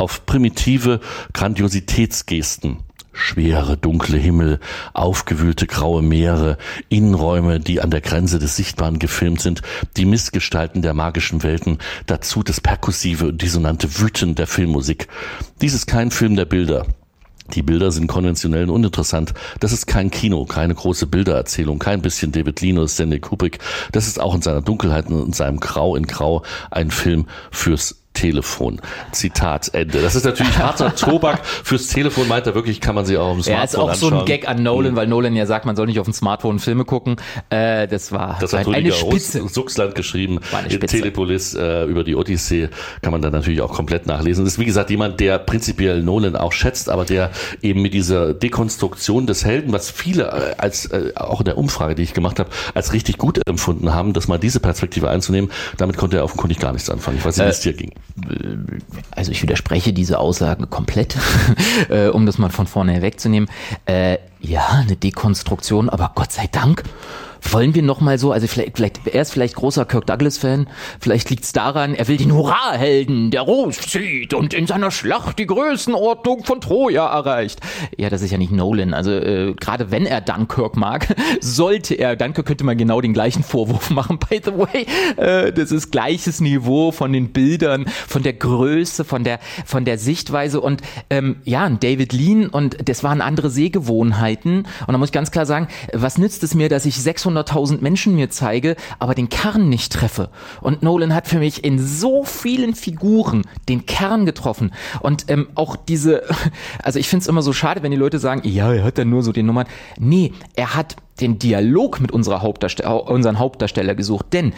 auf primitive Grandiositätsgesten. Schwere, dunkle Himmel, aufgewühlte graue Meere, Innenräume, die an der Grenze des Sichtbaren gefilmt sind, die Missgestalten der magischen Welten, dazu das perkussive und dissonante Wüten der Filmmusik. Dies ist kein Film der Bilder. Die Bilder sind konventionell und uninteressant. Das ist kein Kino, keine große Bildererzählung, kein bisschen David Lean oder Stanley Kubrick. Das ist auch in seiner Dunkelheit und in seinem Grau in Grau ein Film fürs Telefon. Zitat Ende. Das ist natürlich harter Tobak. Fürs Telefon meint er wirklich, kann man sie auch auf dem Smartphone anschauen. Ja, ist auch so ein Gag an Nolan, weil Nolan ja sagt, man soll nicht auf dem Smartphone Filme gucken. Das war eine Spitze. Suchsland geschrieben. In Telepolis über die Odyssee kann man dann natürlich auch komplett nachlesen. Das ist wie gesagt jemand, der prinzipiell Nolan auch schätzt, aber der eben mit dieser Dekonstruktion des Helden, was viele als auch in der Umfrage, die ich gemacht habe, als richtig gut empfunden haben, das mal diese Perspektive einzunehmen, damit konnte er offenkundig gar nichts anfangen. Ich weiß nicht, wie es dir ging. Also ich widerspreche diese Aussage komplett, um das mal von vorne wegzunehmen. Ja, eine Dekonstruktion, aber Gott sei Dank. Wollen wir noch mal so, also er ist vielleicht großer Kirk Douglas-Fan, vielleicht liegt's daran, er will den Hurra-Helden, der loszieht und in seiner Schlacht die Größenordnung von Troja erreicht. Ja, das ist ja nicht Nolan, also gerade wenn er Dunkirk mag, Dunkirk könnte man genau den gleichen Vorwurf machen, by the way, das ist gleiches Niveau von den Bildern, von der Größe, von der Sichtweise und ja, David Lean und das waren andere Sehgewohnheiten und da muss ich ganz klar sagen, was nützt es mir, dass ich 600.000 Menschen mir zeige, aber den Kern nicht treffe. Und Nolan hat für mich in so vielen Figuren den Kern getroffen. Und auch also ich finde es immer so schade, wenn die Leute sagen, ja, er hat dann nur so den Nummern. Nee, er hat den Dialog mit unseren Hauptdarsteller gesucht, denn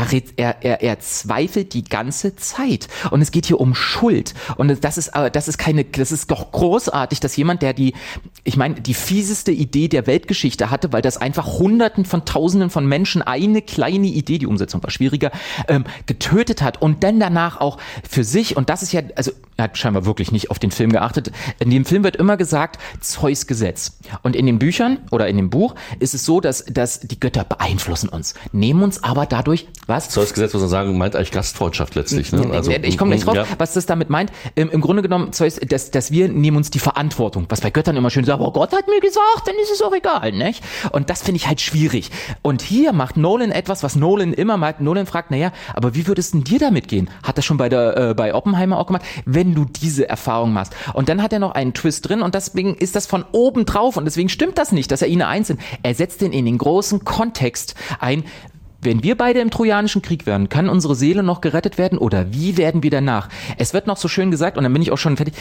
er zweifelt die ganze Zeit und es geht hier um Schuld und das ist doch großartig, dass jemand, der die fieseste Idee der Weltgeschichte hatte, weil das einfach Hunderten von Tausenden von Menschen eine kleine Idee, die Umsetzung war schwieriger, getötet hat und dann danach auch für sich, und das ist ja, also er hat scheinbar wirklich nicht auf den Film geachtet, in dem Film wird immer gesagt, Zeus Gesetz, und in den Büchern oder in dem Buch ist es so, dass die Götter beeinflussen uns, nehmen uns aber dadurch, was? Zeus Gesetz, muss man sagen, meint eigentlich Gastfreundschaft letztlich. Ne? Also, ich komme gleich drauf, was das damit meint. Im Grunde genommen, Zeus, dass wir nehmen uns die Verantwortung, was bei Göttern immer schön sagt, aber Gott hat mir gesagt, dann ist es auch egal, nicht? Und das finde ich halt schwierig. Und hier macht Nolan etwas, was Nolan immer macht. Nolan fragt, naja, aber wie würdest denn dir damit gehen? Hat er schon bei Oppenheimer auch gemacht, wenn du diese Erfahrung machst. Und dann hat er noch einen Twist drin und deswegen ist das von oben drauf und deswegen stimmt das nicht, dass er ihn einzeln. Er setzt den in den großen Kontext ein. Wenn wir beide im Trojanischen Krieg wären, kann unsere Seele noch gerettet werden oder wie werden wir danach? Es wird noch so schön gesagt, und dann bin ich auch schon fertig,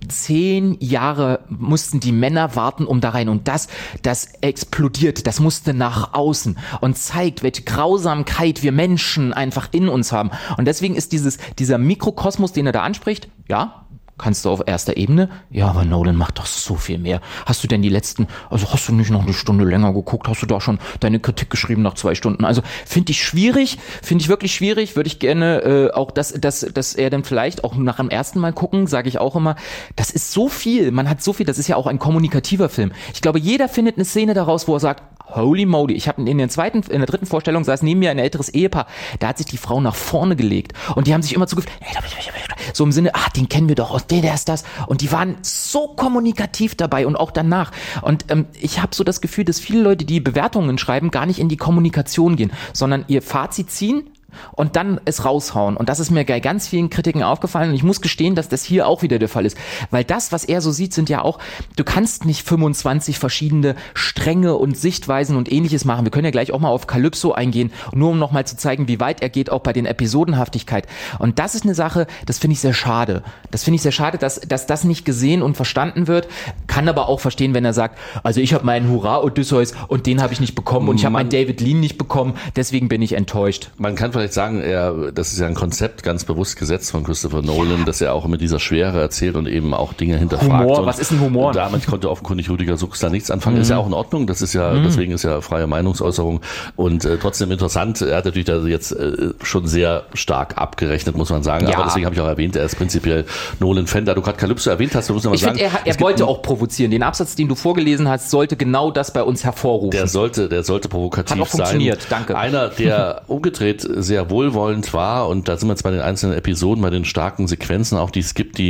10 Jahre mussten die Männer warten, um da rein, und das explodiert, das musste nach außen und zeigt, welche Grausamkeit wir Menschen einfach in uns haben. Und deswegen ist dieser Mikrokosmos, den er da anspricht, ja, kannst du auf erster Ebene, ja, aber Nolan macht doch so viel mehr. Hast du denn hast du nicht noch eine Stunde länger geguckt? Hast du da schon deine Kritik geschrieben nach 2 Stunden? Also finde ich wirklich schwierig, würde ich gerne auch, dass er dann vielleicht auch nach dem ersten Mal gucken, sage ich auch immer, das ist so viel, man hat so viel, das ist ja auch ein kommunikativer Film. Ich glaube, jeder findet eine Szene daraus, wo er sagt, holy moly, ich habe in der dritten Vorstellung saß neben mir ein älteres Ehepaar, da hat sich die Frau nach vorne gelegt und die haben sich immer zugefügt, so im Sinne, den kennen wir doch aus der ist das, und die waren so kommunikativ dabei und auch danach, und ich habe so das Gefühl, dass viele Leute, die Bewertungen schreiben, gar nicht in die Kommunikation gehen, sondern ihr Fazit ziehen und dann es raushauen. Und das ist mir bei ganz vielen Kritiken aufgefallen. Und ich muss gestehen, dass das hier auch wieder der Fall ist. Weil das, was er so sieht, sind ja auch, du kannst nicht 25 verschiedene Stränge und Sichtweisen und Ähnliches machen. Wir können ja gleich auch mal auf Calypso eingehen, nur um nochmal zu zeigen, wie weit er geht, auch bei den Episodenhaftigkeit. Und das ist eine Sache, das finde ich sehr schade. Das finde ich sehr schade, dass das nicht gesehen und verstanden wird. Kann aber auch verstehen, wenn er sagt, also ich habe meinen Hurra-Odysseus und den habe ich nicht bekommen und ich habe meinen David Lean nicht bekommen, deswegen bin ich enttäuscht. Man kann vielleicht sagen, das ist ja ein Konzept ganz bewusst gesetzt von Christopher Nolan, dass er auch mit dieser Schwere erzählt und eben auch Dinge hinterfragt. Humor, was ist ein Humor? Und damit konnte offenkundig Rüdiger Sux da nichts anfangen. Ist ja auch in Ordnung, das ist ja, deswegen ist ja freie Meinungsäußerung und trotzdem interessant. Er hat natürlich da jetzt schon sehr stark abgerechnet, muss man sagen. Ja. Aber deswegen habe ich auch erwähnt, er ist prinzipiell Nolan-Fan. Da du gerade Calypso erwähnt hast, muss man mal sagen. Ich finde, er wollte auch provozieren. Den Absatz, den du vorgelesen hast, sollte genau das bei uns hervorrufen. Der sollte provokativ sein. Hat auch funktioniert, danke. Einer, der umgedreht sehr wohlwollend war, und da sind wir jetzt bei den einzelnen Episoden, bei den starken Sequenzen auch, die es gibt, die